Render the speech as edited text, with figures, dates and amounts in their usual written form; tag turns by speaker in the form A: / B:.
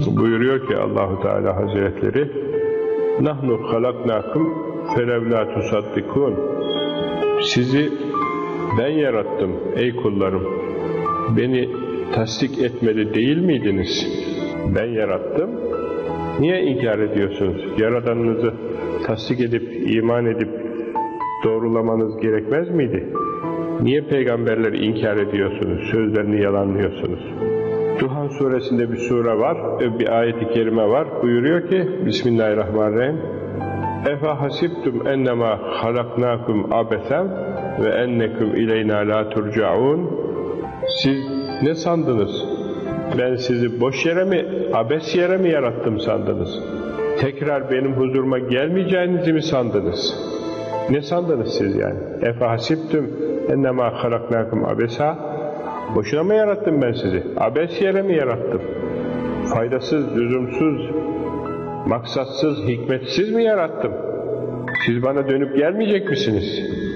A: Buyuruyor ki Allahu Teala Hazretleri: "Nahnu halaknakum felevla tusaddikun." Sizi ben yarattım ey kullarım. Beni tasdik etmeli değil miydiniz? Ben yarattım. Niye inkar ediyorsunuz? Yaradanınızı tasdik edip, iman edip doğrulamanız gerekmez miydi? Niye peygamberleri inkar ediyorsunuz? Sözlerini yalanlıyorsunuz? Duhan suresinde bir sure var, bir ayet-i kerime var. Buyuruyor ki Bismillahirrahmanirrahim: "Efe hasibtum ennemâ halaknâkum abesen ve enneküm ileyna la turcaun." Siz ne sandınız? Ben sizi boş yere mi, abes yere mi yarattım sandınız? Tekrar benim huzuruma gelmeyeceğinizi mi sandınız? Ne sandınız siz yani? Efe hasibtum ennemâ halaknâkum abesa. Boşuna mı yarattım ben sizi? Abes yere mi yarattım? Faydasız, lüzumsuz, maksatsız, hikmetsiz mi yarattım? Siz bana dönüp gelmeyecek misiniz?